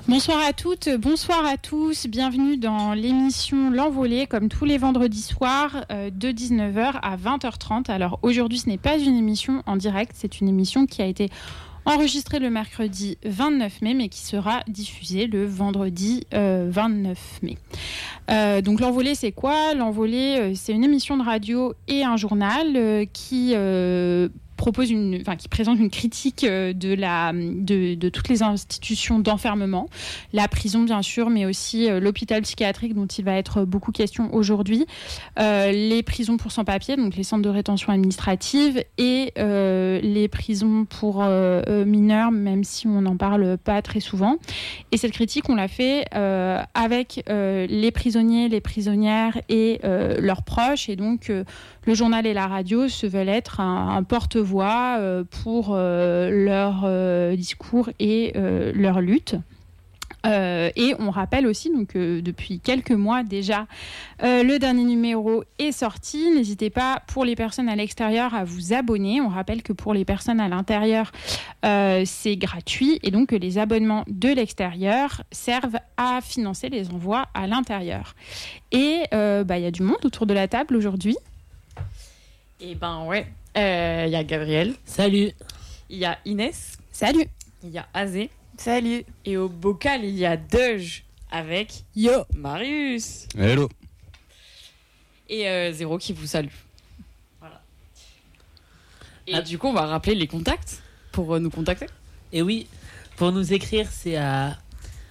Bonsoir à toutes, bonsoir à tous, bienvenue dans l'émission L'Envolée, comme tous les vendredis soirs, de 19h à 20h30. Alors aujourd'hui, ce n'est pas une émission en direct, c'est une émission qui a été enregistrée le mercredi 29 mai, mais qui sera diffusée le vendredi 29 mai. Donc L'Envolée, c'est quoi ? L'Envolée, c'est une émission de radio et un journal qui présente une critique de toutes les institutions d'enfermement, la prison bien sûr, mais aussi l'hôpital psychiatrique dont il va être beaucoup question aujourd'hui, les prisons pour sans-papiers, donc les centres de rétention administrative, et les prisons pour mineurs, même si on n'en parle pas très souvent. Et cette critique, on l'a fait avec les prisonniers, les prisonnières et leurs proches, et donc le journal et la radio se veulent être un porte-voix pour leur discours et leur lutte. Et on rappelle aussi donc, depuis quelques mois déjà, le dernier numéro est sorti. N'hésitez pas, pour les personnes à l'extérieur, à vous abonner. On rappelle que pour les personnes à l'intérieur, c'est gratuit, et donc que les abonnements de l'extérieur servent à financer les envois à l'intérieur. Et y a du monde autour de la table aujourd'hui. Et ouais, il y a Gabriel. Salut. Il y a Inès. Salut. Il y a Azé. Salut. Et au bocal, il y a Deuge avec Marius. Hello. Et Zéro qui vous salue. Voilà. Et du coup, on va rappeler les contacts pour nous contacter. Et oui, pour nous écrire, c'est à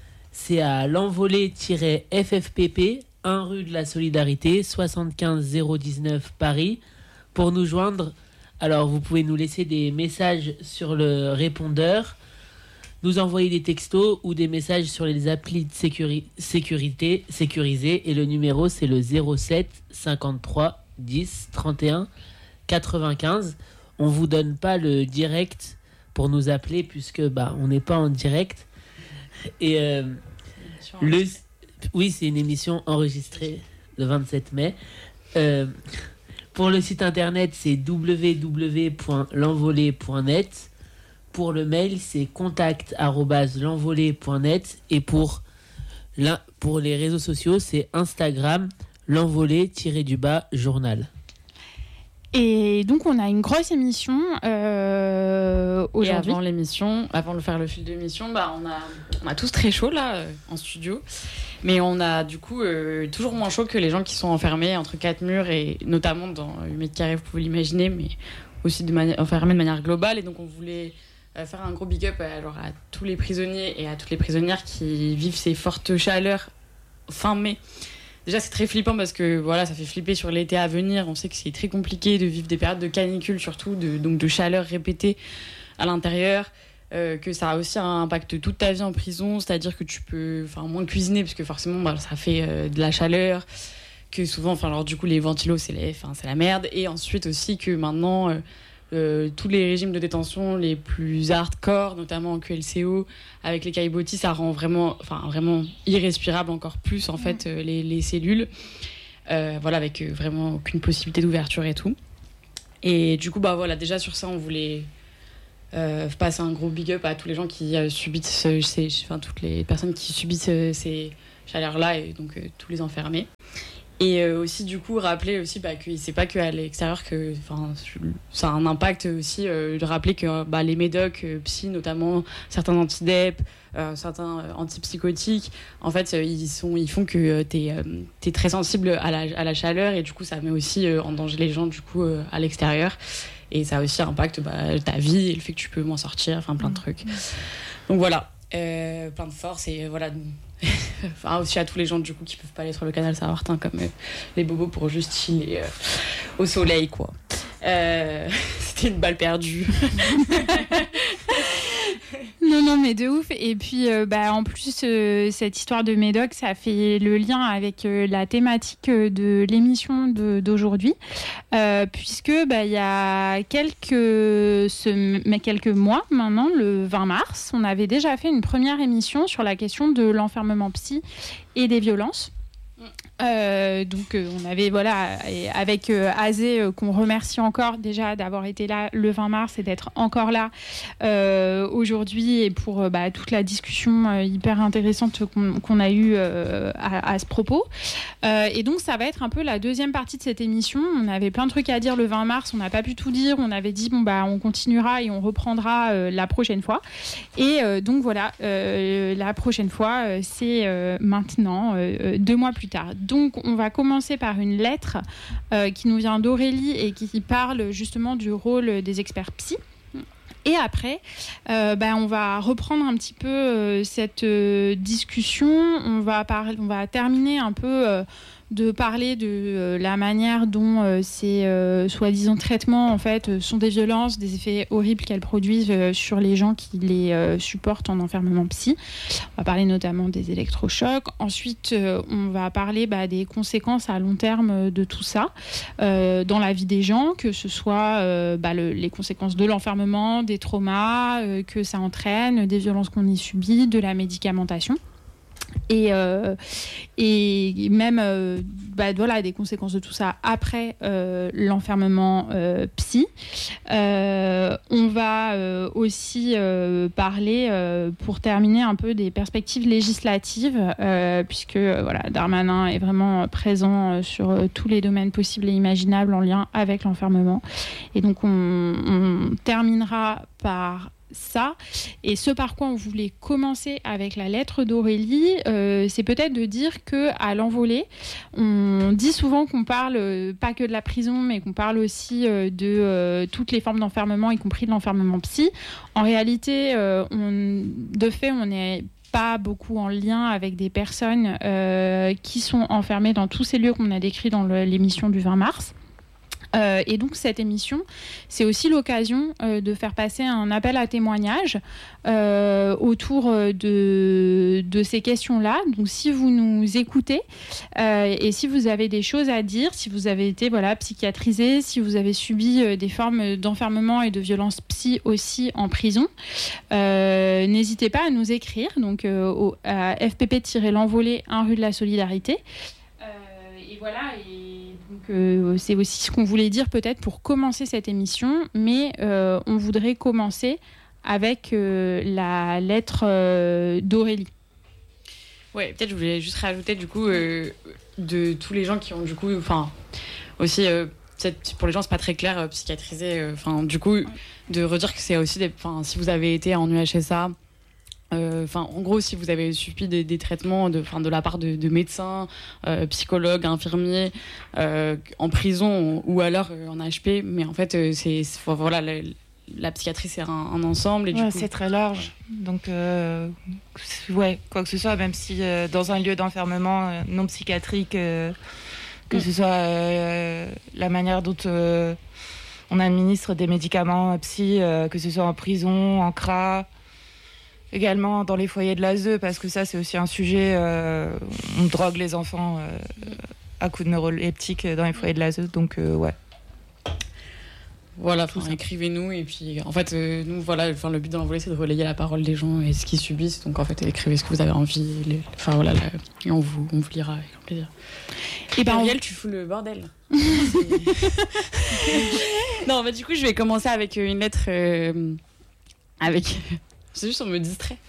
l'envolée-ffpp, 1 rue de la Solidarité, 75 019 Paris. Pour nous joindre, alors vous pouvez nous laisser des messages sur le répondeur, nous envoyer des textos ou des messages sur les applis de sécurité sécurisés, et le numéro c'est le 07 53 10 31 95. On vous donne pas le direct pour nous appeler puisque on n'est pas en direct. Et oui, c'est une émission enregistrée le 27 mai. Pour le site internet, c'est www.lenvolée.net. Pour le mail, c'est contact@lenvolée.net. Et pour les réseaux sociaux, c'est Instagram, l'envolée-journal. Et donc, on a une grosse émission aujourd'hui. Et avant de faire le fil de l'émission, on a tous très chaud là, en studio. Mais on a du coup toujours moins chaud que les gens qui sont enfermés entre quatre murs, et notamment dans 8 mètres carrés, vous pouvez l'imaginer, mais aussi enfermés de manière globale. Et donc on voulait faire un gros big up à tous les prisonniers et à toutes les prisonnières qui vivent ces fortes chaleurs fin mai. Déjà, c'est très flippant parce que ça fait flipper sur l'été à venir. On sait que c'est très compliqué de vivre des périodes de canicule, surtout donc de chaleur répétée à l'intérieur. Que ça a aussi un impact toute ta vie en prison, c'est-à-dire que tu peux moins cuisiner parce que forcément ça fait de la chaleur, que souvent du coup les ventilos c'est la merde, et ensuite aussi que maintenant tous les régimes de détention les plus hardcore, notamment en QLCO avec les caillebotis, ça rend vraiment irrespirable encore plus en fait les cellules, avec vraiment aucune possibilité d'ouverture et tout. Et du coup déjà sur ça on voulait passer un gros big up à tous les gens qui subissent toutes les personnes qui subissent ces chaleurs-là, et donc tous les enfermés. Et aussi du coup rappeler aussi que c'est pas que à l'extérieur que ça a un impact aussi, de rappeler que les médocs psy, notamment certains antidep, certains antipsychotiques, en fait ils font que t'es très sensible à la chaleur, et du coup ça met aussi en danger les gens du coup à l'extérieur. Et ça a aussi impacte ta vie et le fait que tu peux moins sortir, plein de trucs. Donc voilà, plein de force, et aussi à tous les gens du coup qui peuvent pas aller sur le canal Saint-Martin comme les bobos pour juste chiller au soleil quoi. C'était une balle perdue. Non, mais de ouf. Et puis, en plus, cette histoire de médoc, ça fait le lien avec la thématique de l'émission d'aujourd'hui, puisque il y a quelques mois maintenant, le 20 mars, on avait déjà fait une première émission sur la question de l'enfermement psy et des violences. Donc on avait avec Azé qu'on remercie encore déjà d'avoir été là le 20 mars et d'être encore là aujourd'hui et pour toute la discussion hyper intéressante qu'on a eue à ce propos. Et donc ça va être un peu la deuxième partie de cette émission. On avait plein de trucs à dire le 20 mars, on n'a pas pu tout dire, on avait dit on continuera et on reprendra la prochaine fois. Et donc voilà, la prochaine fois c'est maintenant, 2 mois plus tard. Donc, on va commencer par une lettre qui nous vient d'Aurélie et qui parle justement du rôle des experts psy. Et après, on va reprendre un petit peu cette discussion. On va terminer un peu de parler de la manière dont ces soi-disant traitements en fait sont des violences, des effets horribles qu'elles produisent sur les gens qui les supportent en enfermement psy. On va parler notamment des électrochocs. Ensuite, on va parler des conséquences à long terme de tout ça dans la vie des gens, que ce soit les conséquences de l'enfermement, des traumas que ça entraîne, des violences qu'on y subit, de la médicamentation. Et même des conséquences de tout ça après l'enfermement psy. On va aussi parler, pour terminer, un peu des perspectives législatives, puisque Darmanin est vraiment présent sur tous les domaines possibles et imaginables en lien avec l'enfermement. Et donc on terminera par ça. Et ce par quoi on voulait commencer avec la lettre d'Aurélie, c'est peut-être de dire qu'à l'Envolée, on dit souvent qu'on parle pas que de la prison, mais qu'on parle aussi de toutes les formes d'enfermement, y compris de l'enfermement psy. En réalité, on n'est pas beaucoup en lien avec des personnes qui sont enfermées dans tous ces lieux qu'on a décrits dans l'émission du 20 mars. Et donc cette émission, c'est aussi l'occasion de faire passer un appel à témoignages autour de ces questions-là. Donc si vous nous écoutez et si vous avez des choses à dire, si vous avez été psychiatrisé, si vous avez subi des formes d'enfermement et de violence psy aussi en prison, n'hésitez pas à nous écrire donc à FPP-l'Envolée 1 rue de la Solidarité. Et voilà. Donc, c'est aussi ce qu'on voulait dire peut-être pour commencer cette émission, mais on voudrait commencer avec la lettre d'Aurélie. Ouais, peut-être je voulais juste rajouter du coup de tous les gens qui ont du coup, aussi peut-être pour les gens c'est pas très clair psychiatrisé, du coup de redire que c'est aussi si vous avez été en UHSA. En gros, si vous avez subi des traitements de la part de médecins, psychologues, infirmiers, en prison ou alors en HP, mais en fait, la psychiatrie c'est un ensemble. Et du coup, c'est très large. Donc, quoi que ce soit, même si dans un lieu d'enfermement non psychiatrique, que ce soit la manière dont on administre des médicaments psy, que ce soit en prison, en CRA. Également dans les foyers de l'ASE, parce que ça c'est aussi un sujet, on drogue les enfants à coups de neuroleptiques dans les foyers de l'ASE, donc ouais. Voilà, écrivez-nous et puis en fait nous le but de l'Envolée c'est de relayer la parole des gens et ce qu'ils subissent, donc en fait écrivez ce que vous avez envie, et on vous lira avec grand plaisir. Et Ariel, tu fous le bordel. Non, du coup je vais commencer avec une lettre c'est juste on me distrait.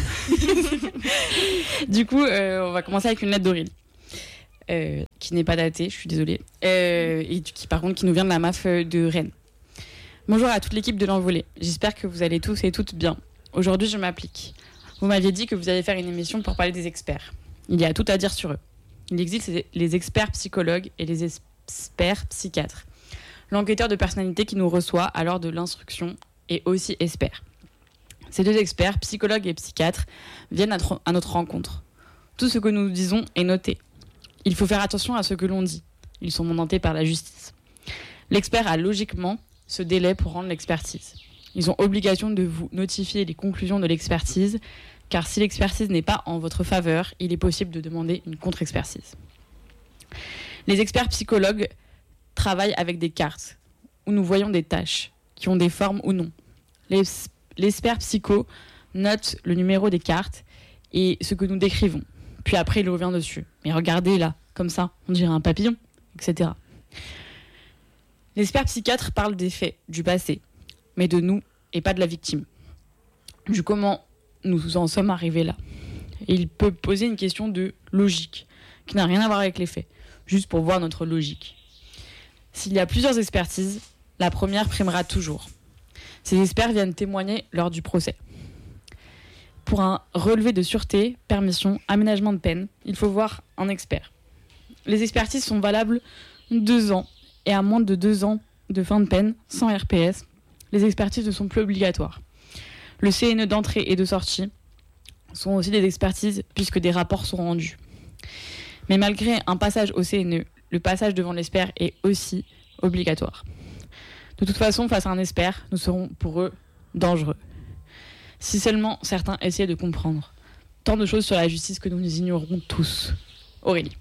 Du coup, on va commencer avec une lettre d'Aurélie, qui n'est pas datée, je suis désolée, et qui nous vient de la MAF de Rennes. Bonjour à toute l'équipe de l'Envolée. J'espère que vous allez tous et toutes bien. Aujourd'hui, je m'applique. Vous m'aviez dit que vous alliez faire une émission pour parler des experts. Il y a tout à dire sur eux. Il existe les experts psychologues et les experts psychiatres. L'enquêteur de personnalité qui nous reçoit à l'heure de l'instruction est aussi expert. Ces deux experts, psychologues et psychiatres, viennent à notre rencontre. Tout ce que nous disons est noté. Il faut faire attention à ce que l'on dit. Ils sont mandatés par la justice. L'expert a logiquement ce délai pour rendre l'expertise. Ils ont obligation de vous notifier les conclusions de l'expertise, car si l'expertise n'est pas en votre faveur, il est possible de demander une contre-expertise. Les experts psychologues travaillent avec des cartes, où nous voyons des tâches, qui ont des formes ou non. L'expert psycho note le numéro des cartes et ce que nous décrivons. Puis après, il revient dessus. Mais regardez là, comme ça, on dirait un papillon, etc. L'expert psychiatre parle des faits, du passé, mais de nous et pas de la victime. Du comment nous en sommes arrivés là. Et il peut poser une question de logique, qui n'a rien à voir avec les faits, juste pour voir notre logique. S'il y a plusieurs expertises, la première primera toujours. Ces experts viennent témoigner lors du procès. Pour un relevé de sûreté, permission, aménagement de peine, il faut voir un expert. Les expertises sont valables 2 ans et à moins de 2 ans de fin de peine, sans RPS, les expertises ne sont plus obligatoires. Le CNE d'entrée et de sortie sont aussi des expertises puisque des rapports sont rendus. Mais malgré un passage au CNE, le passage devant l'expert est aussi obligatoire. De toute façon, face à un expert, nous serons pour eux dangereux. Si seulement certains essayaient de comprendre. Tant de choses sur la justice que nous ignorons tous. Aurélie.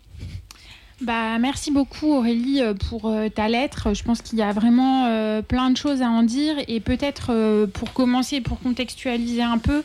Merci beaucoup Aurélie pour ta lettre. Je pense qu'il y a vraiment plein de choses à en dire et peut-être pour commencer, pour contextualiser un peu,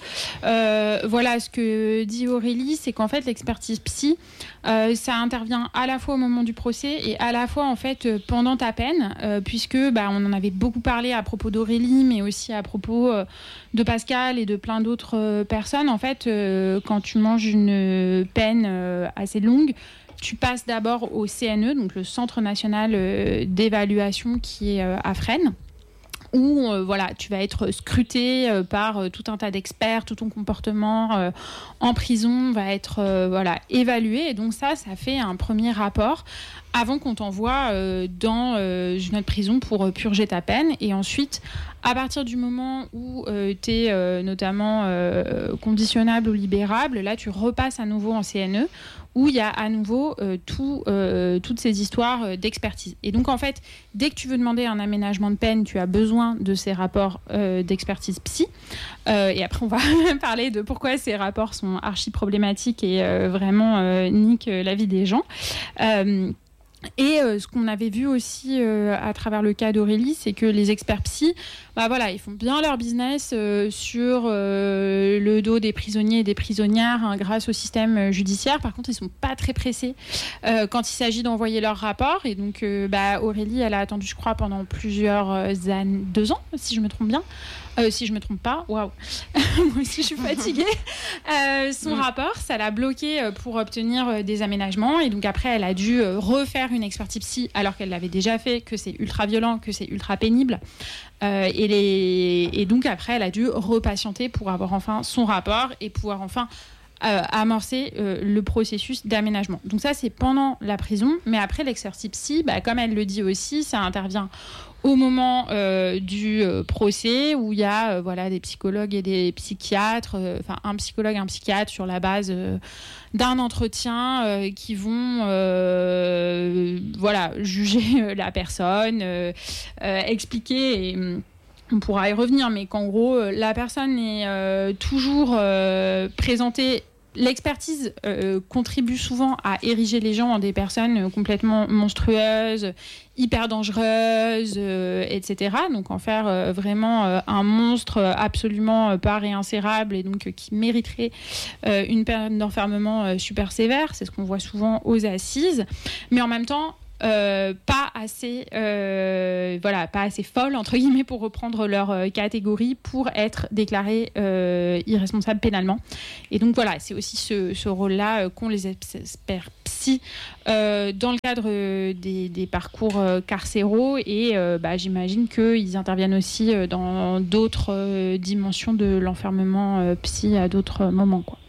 ce que dit Aurélie, c'est qu'en fait l'expertise psy, ça intervient à la fois au moment du procès et à la fois en fait pendant ta peine, puisque on en avait beaucoup parlé à propos d'Aurélie, mais aussi à propos de Pascal et de plein d'autres personnes. En fait, quand tu manges une peine assez longue, tu passes d'abord au CNE, donc le Centre national d'évaluation qui est à Fresnes, où tu vas être scruté par tout un tas d'experts, tout ton comportement en prison va être évalué. Et donc ça fait un premier rapport avant qu'on t'envoie dans une autre prison pour purger ta peine. Et ensuite, à partir du moment où tu es notamment conditionnable ou libérable, là tu repasses à nouveau en CNE, où il y a à nouveau toutes ces histoires d'expertise. Et donc, en fait, dès que tu veux demander un aménagement de peine, tu as besoin de ces rapports d'expertise psy. Et après, on va parler de pourquoi ces rapports sont archi problématiques et vraiment niquent la vie des gens. Et ce qu'on avait vu aussi à travers le cas d'Aurélie, c'est que les experts psy, ils font bien leur business sur le dos des prisonniers et des prisonnières grâce au système judiciaire. Par contre, ils sont pas très pressés quand il s'agit d'envoyer leur rapport. Et donc, Aurélie, elle a attendu, je crois, pendant plusieurs années, 2 ans, si je me trompe bien. Si je me trompe pas, waouh, moi aussi je suis fatiguée. Son rapport, ça l'a bloqué pour obtenir des aménagements et donc après elle a dû refaire une expertise psy alors qu'elle l'avait déjà fait, que c'est ultra violent, que c'est ultra pénible. Et donc après elle a dû repatienter pour avoir enfin son rapport et pouvoir enfin amorcer le processus d'aménagement. Donc ça c'est pendant la prison, mais après l'expertise psy, comme elle le dit aussi, ça intervient au moment du procès où il y a des psychologues et des psychiatres, un psychologue et un psychiatre sur la base d'un entretien qui vont juger la personne, expliquer et on pourra y revenir, mais qu'en gros la personne est toujours présentée. L'expertise contribue souvent à ériger les gens en des personnes complètement monstrueuses, hyper dangereuses, etc. Donc en faire vraiment un monstre absolument pas réinsérable et donc qui mériterait une peine d'enfermement super sévère. C'est ce qu'on voit souvent aux assises. Mais en même temps, pas assez folle entre guillemets pour reprendre leur catégorie pour être déclarés irresponsables pénalement. Et donc c'est aussi ce rôle-là qu'ont les experts psy dans le cadre des parcours carcéraux et j'imagine qu'ils interviennent aussi dans d'autres dimensions de l'enfermement psy à d'autres moments, quoi.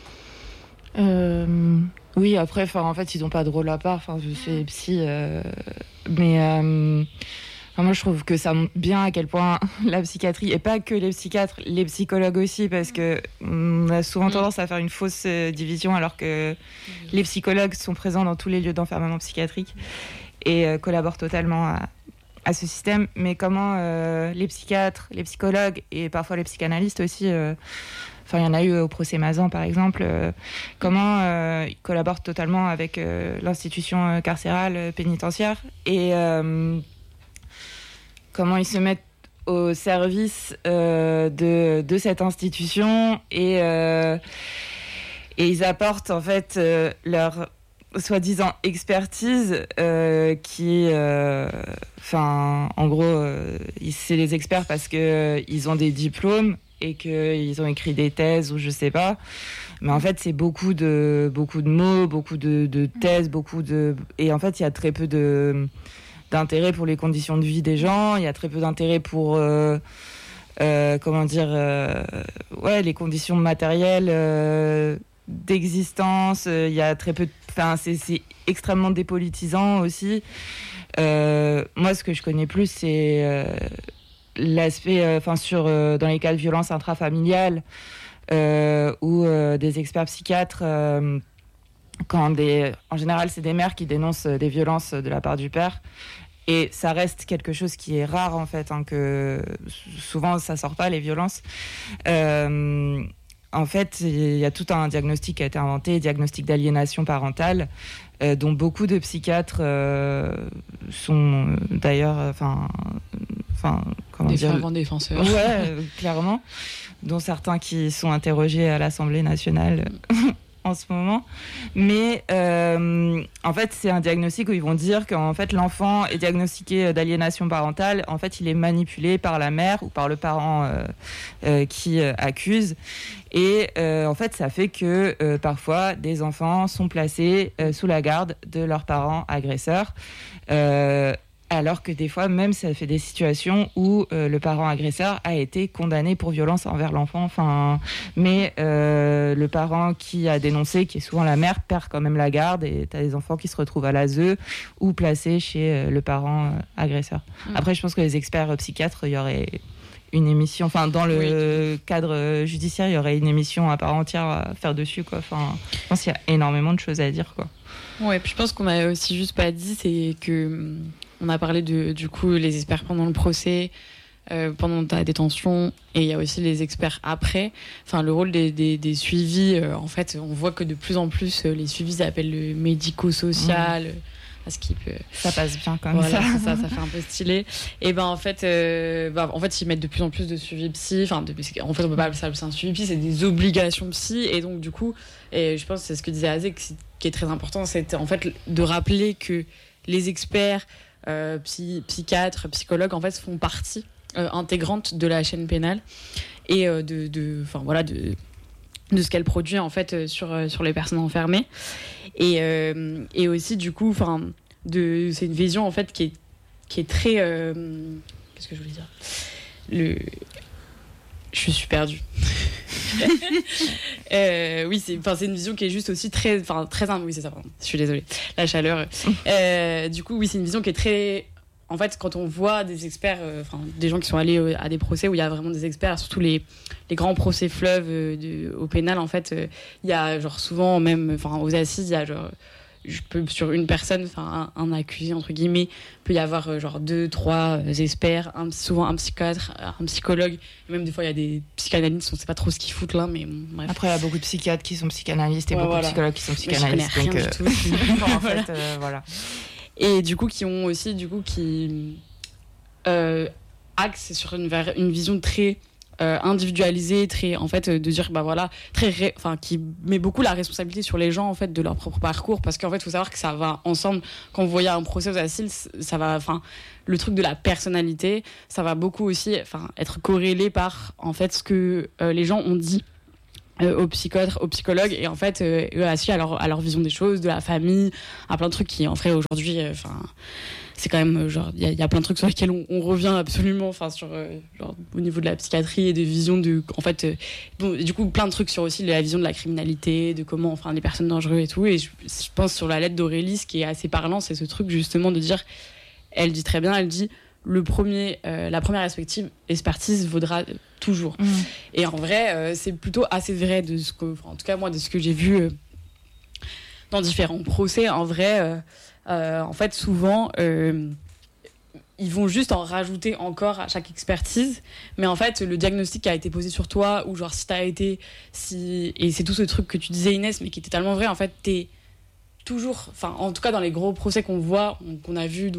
Oui, après, en fait, ils n'ont pas de rôle à part. C'est psy, mais moi, je trouve que ça montre bien à quel point la psychiatrie, et pas que les psychiatres, les psychologues aussi, parce que on a souvent tendance à faire une fausse division, alors que les psychologues sont présents dans tous les lieux d'enfermement psychiatrique et collaborent totalement à ce système. Mais comment les psychiatres, les psychologues et parfois les psychanalystes aussi. Il y en a eu au procès Mazan, par exemple. Comment ils collaborent totalement avec l'institution carcérale pénitentiaire et comment ils se mettent au service de cette institution et ils apportent en fait leur soi-disant expertise qui en gros c'est les experts parce que ils ont des diplômes et qu'ils ont écrit des thèses ou je sais pas, mais en fait c'est beaucoup de mots, beaucoup de thèses, et en fait il y a très peu d'intérêt pour les conditions de vie des gens, il y a très peu d'intérêt pour les conditions matérielles d'existence, il y a très peu c'est extrêmement dépolitisant aussi. Moi ce que je connais plus c'est l'aspect dans les cas de violence intrafamiliale où des experts psychiatres en général c'est des mères qui dénoncent des violences de la part du père. Et ça reste quelque chose qui est rare en fait, que souvent ça sort pas les violences. En fait, il y a tout un diagnostic qui a été inventé, diagnostic d'aliénation parentale, dont beaucoup de psychiatres sont d'ailleurs, des fervents défenseurs. Ouais, clairement, dont certains qui sont interrogés à l'Assemblée nationale. En ce moment, mais en fait c'est un diagnostic où ils vont dire qu'en fait l'enfant est diagnostiqué d'aliénation parentale, en fait il est manipulé par la mère ou par le parent qui accuse, et en fait ça fait que parfois des enfants sont placés sous la garde de leurs parents agresseurs, alors que des fois même ça fait des situations où le parent agresseur a été condamné pour violence envers l'enfant, mais le parent qui a dénoncé, qui est souvent la mère, perd quand même la garde, et t'as des enfants qui se retrouvent à l'ASE ou placés chez le parent agresseur. Après je pense que les experts psychiatres, il y aurait une émission, dans le cadre judiciaire, il y aurait une émission à part entière à faire dessus, quoi. Je pense qu'il y a énormément de choses à dire, quoi. Ouais, puis je pense qu'on a aussi juste pas dit, c'est que on a parlé du coup les experts pendant le procès, pendant ta détention, et il y a aussi les experts après. Le rôle des suivis, en fait, on voit que de plus en plus les suivis s'appellent le médico-social. Ça passe bien comme ça. Ça fait un peu stylé. Et en fait ils mettent de plus en plus de suivi psy. En fait on peut pas appeler ça un suivi psy, c'est des obligations psy. Et donc du coup, et je pense que c'est ce que disait Azé qui est très important, c'est en fait de rappeler que les experts psychiatres, psychologues en fait font partie intégrante de la chaîne pénale et de ce qu'elle produit en fait sur les personnes enfermées, et aussi du coup c'est une vision en fait qui est très qu'est-ce que je voulais dire, je suis perdue. Oui, c'est une vision qui est juste aussi très oui, c'est ça, pardon. Je suis désolée, la chaleur. Du coup oui, c'est une vision qui est très, en fait, quand on voit des experts, des gens qui sont allés à des procès où il y a vraiment des experts, surtout les grands procès fleuves au pénal, en fait, il y a souvent même, aux assises, il y a sur une personne, un accusé entre guillemets, peut y avoir 2-3 experts, souvent un psychiatre, un psychologue, et même des fois il y a des psychanalystes, on sait pas trop ce qu'ils foutent là, mais bon, bref. Après il y a beaucoup de psychiatres qui sont psychanalystes et beaucoup de psychologues qui sont psychanalystes, donc rien du tout. en fait, voilà. Et du coup qui ont aussi qui axent sur une vision très individualisée, très en fait de dire qui met beaucoup la responsabilité sur les gens en fait de leur propre parcours, parce qu'en fait il faut savoir que ça va ensemble. Quand vous voyez un procès aux assises, ça va le truc de la personnalité, ça va beaucoup aussi être corrélé par en fait ce que les gens ont dit aux psychiatres, aux psychologues, et en fait eux assis à leur vision des choses, de la famille, à plein de trucs qui en fait aujourd'hui c'est quand même il y a plein de trucs sur lesquels on revient absolument, au niveau de la psychiatrie et des visions de en fait du coup plein de trucs sur aussi la vision de la criminalité, de comment les personnes dangereuses et tout. Et je pense sur la lettre d'Aurélie, ce qui est assez parlant, c'est ce truc justement de dire, elle dit très bien, elle dit la première expertise vaudra toujours. Et en vrai c'est plutôt assez vrai de ce que, en tout cas moi, de ce que j'ai vu dans différents procès. En vrai en fait souvent ils vont juste en rajouter encore à chaque expertise, mais en fait le diagnostic qui a été posé sur toi, ou si t'as été et c'est tout ce truc que tu disais Inès, mais qui était tellement vrai, en fait t'es toujours, en tout cas dans les gros procès qu'on voit, qu'on a vu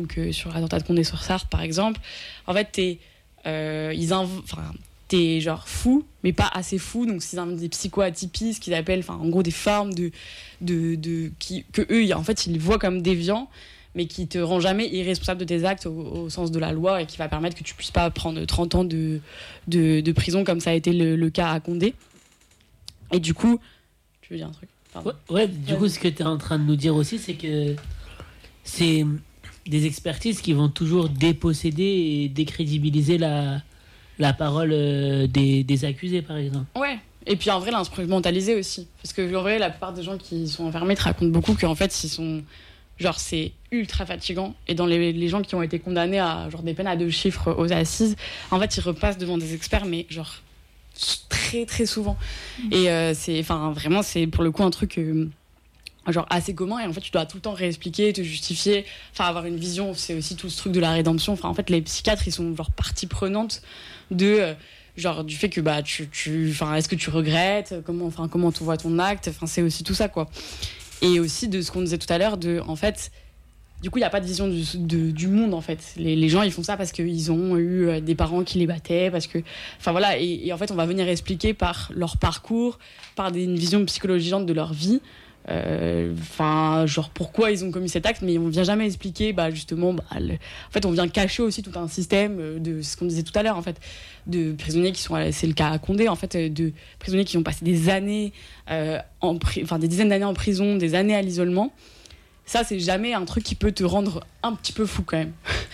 t'es genre fou, mais pas assez fou. Donc c'est des psychoatypies, ce qu'ils appellent, en gros des formes que eux, en fait, ils voient comme déviants, mais qui te rend jamais irresponsable de tes actes au sens de la loi et qui va permettre que tu puisses pas prendre 30 ans de prison comme ça a été le cas à Condé. Et du coup, tu veux dire un truc? Ouais, du coup, ce que tu es en train de nous dire aussi, c'est que c'est des expertises qui vont toujours déposséder et décrédibiliser la parole des accusés, par exemple. Ouais. Et puis en vrai, l'instrumentaliser aussi. Parce que en vrai, la plupart des gens qui sont enfermés te racontent beaucoup qu'en fait, ils sont... Genre, c'est ultra fatigant. Et dans les gens qui ont été condamnés à genre, des peines à 2 chiffres aux assises, en fait, ils repassent devant des experts, mais genre très, très souvent. Et vraiment, c'est pour le coup un truc... genre assez commun, et en fait tu dois tout le temps réexpliquer, te justifier, avoir une vision. C'est aussi tout ce truc de la rédemption. En fait, les psychiatres, ils sont genre partie prenante de genre du fait que est-ce que tu regrettes, comment tu vois ton acte, c'est aussi tout ça, quoi. Et aussi de ce qu'on disait tout à l'heure, en fait, du coup il y a pas de vision du monde, en fait. Les gens, ils font ça parce qu'ils ont eu des parents qui les battaient, parce que voilà, et en fait on va venir expliquer par leur parcours, par une vision psychologique de leur vie, genre pourquoi ils ont commis cet acte, mais on vient jamais expliquer justement en fait on vient cacher aussi tout un système de ce qu'on disait tout à l'heure, en fait, de prisonniers qui sont, c'est le cas à Condé, en fait, de prisonniers qui ont passé des années des dizaines d'années en prison, des années à l'isolement. Ça, c'est jamais un truc qui peut te rendre un petit peu fou quand même.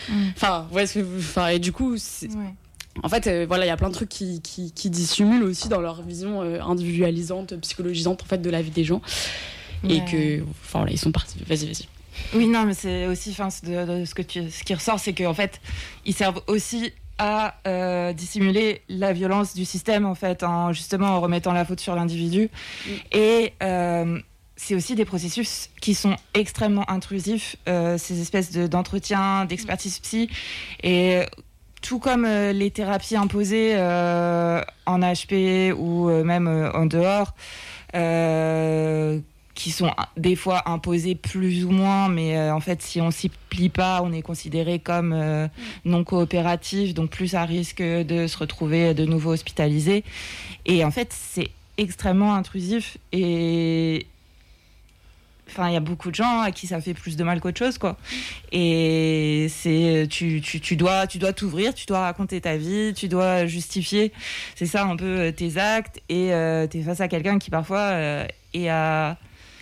Et du coup en fait, il y a plein de trucs qui dissimulent aussi dans leur vision individualisante, psychologisante, en fait, de la vie des gens. Et que, ils sont partis. Vas-y. Oui, non, mais c'est aussi, ce qui ressort, c'est qu'en fait, ils servent aussi à dissimuler la violence du système, en fait, justement en remettant la faute sur l'individu. Et c'est aussi des processus qui sont extrêmement intrusifs, ces espèces d'entretien, d'expertise psy, et tout comme les thérapies imposées en HP ou même en dehors, qui sont des fois imposées plus ou moins, mais en fait, si on s'y plie pas, on est considéré comme non coopératif, donc plus à risque de se retrouver de nouveau hospitalisé. Et en fait, c'est extrêmement intrusif, et il y a beaucoup de gens à qui ça fait plus de mal qu'autre chose, quoi. Et c'est tu dois t'ouvrir, tu dois raconter ta vie, tu dois justifier, c'est ça un peu tes actes, et t'es face à quelqu'un qui parfois est à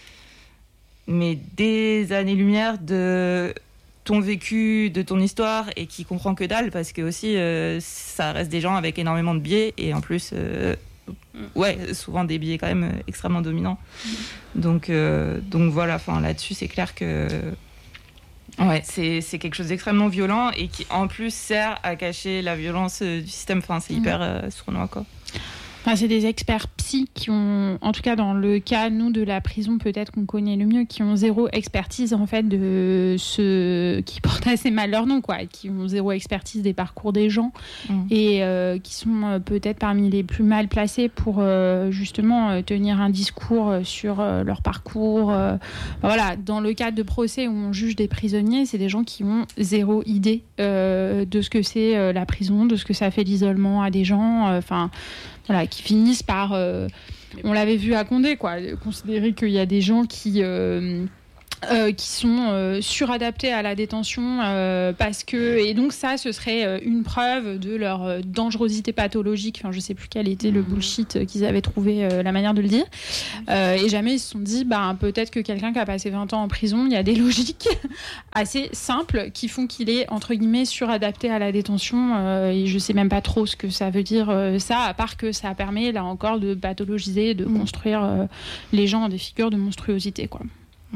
des années-lumière de ton vécu, de ton histoire, et qui comprend que dalle, parce que aussi ça reste des gens avec énormément de biais, et en plus souvent des biais quand même extrêmement dominants. Donc voilà, là-dessus c'est clair que c'est quelque chose d'extrêmement violent, et qui en plus sert à cacher la violence du système. C'est hyper sournois, quoi. C'est des experts psy qui ont, en tout cas dans le cas, nous, de la prison, peut-être qu'on connaît le mieux, qui ont zéro expertise, en fait, de ceux qui portent assez mal leur nom, quoi, qui ont zéro expertise des parcours des gens, et qui sont peut-être parmi les plus mal placés pour justement tenir un discours sur leur parcours. Dans le cadre de procès où on juge des prisonniers, c'est des gens qui ont zéro idée de ce que c'est la prison, de ce que ça fait l'isolement à des gens, qui finissent par, on l'avait vu à Condé, quoi, considérer qu'il y a des gens qui sont suradaptés à la détention parce que, et donc ça, ce serait une preuve de leur dangerosité pathologique. Je sais plus quel était le bullshit qu'ils avaient trouvé, la manière de le dire, et jamais ils se sont dit peut-être que quelqu'un qui a passé 20 ans en prison, il y a des logiques assez simples qui font qu'il est entre guillemets suradapté à la détention, et je sais même pas trop ce que ça veut dire, ça, à part que ça permet là encore de pathologiser, de construire les gens en des figures de monstruosité, quoi.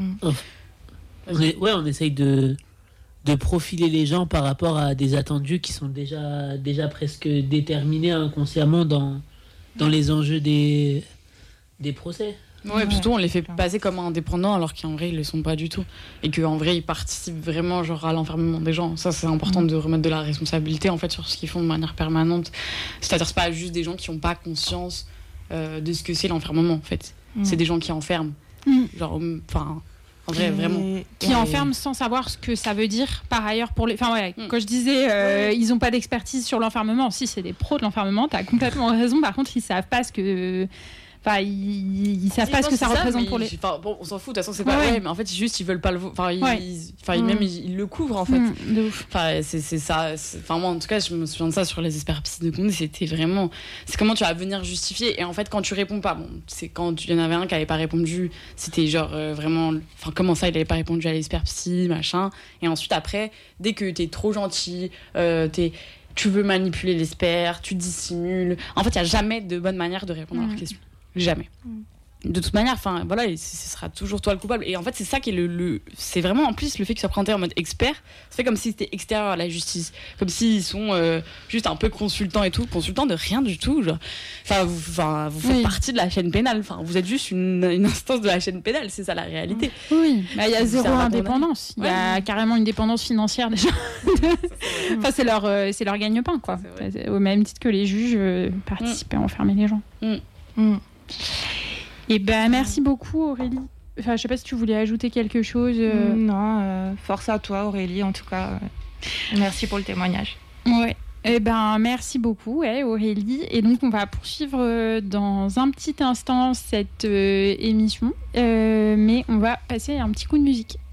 On essaye de profiler les gens par rapport à des attendus qui sont déjà presque déterminés inconsciemment dans les enjeux des procès. Ouais, surtout on les fait passer comme indépendants alors qu'en vrai ils le sont pas du tout, et qu'en vrai ils participent vraiment à l'enfermement des gens. Ça, c'est important de remettre de la responsabilité, en fait, sur ce qu'ils font de manière permanente. C'est-à-dire, c'est pas juste des gens qui ont pas conscience de ce que c'est l'enfermement, en fait. C'est des gens qui enferment. En vrai, vraiment. Qui enferment sans savoir ce que ça veut dire par ailleurs pour les. Enfin, ouais, quand je disais ils n'ont pas d'expertise sur l'enfermement, si c'est des pros de l'enfermement, t'as complètement raison. Par contre, ils savent pas ce que. Enfin, ils savent pas ce que ça représente pour les. Enfin, bon, on s'en fout, de toute façon, c'est pas vrai, mais en fait, juste, ils veulent pas le. Enfin, même, ils le couvrent, en fait. De ouf. Enfin, c'est ça. Enfin, moi, en tout cas, je me souviens de ça sur les experts psy de Condé, c'était vraiment. C'est comment tu vas venir justifier. Et en fait, quand tu réponds pas, bon, c'est quand il y en avait un qui avait pas répondu, c'était genre vraiment. Enfin, comment ça, il avait pas répondu à l'expert psy, machin. Et ensuite, après, dès que t'es trop gentil, tu veux manipuler l'expert, tu dissimules. En fait, il y a jamais de bonne manière de répondre à leurs questions. Jamais. De toute manière, enfin voilà, ce sera toujours toi le coupable. Et en fait, c'est ça qui est c'est vraiment en plus le fait qu'ils soient présentés en mode expert. Ça fait comme s'ils étaient extérieurs à la justice, comme s'ils sont juste un peu consultants et tout, consultants de rien du tout. Genre, vous faites partie de la chaîne pénale. Enfin, vous êtes juste une instance de la chaîne pénale. C'est ça la réalité. Oui, il y a zéro indépendance. Il y a carrément une dépendance financière déjà. Enfin, c'est leur gagne-pain quoi. Au même titre que les juges participaient à enfermer les gens. Et ben merci beaucoup Aurélie. Enfin, je sais pas si tu voulais ajouter quelque chose. Non, force à toi Aurélie en tout cas. Merci pour le témoignage. Ouais. Eh ben merci beaucoup Aurélie. Et donc on va poursuivre dans un petit instant cette émission, mais on va passer un petit coup de musique.